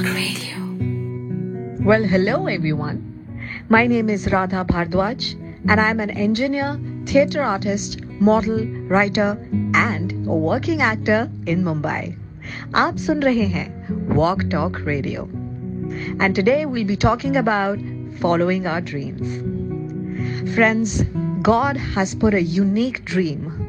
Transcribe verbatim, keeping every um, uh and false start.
Radio. Well, hello everyone. My name is Radha Bhardwaj and I'm an engineer, theatre artist, model, writer and a working actor in Mumbai. आप सुन रहे हैं Walk Talk Radio. And today we'll be talking about following our dreams. Friends, God has put a unique dream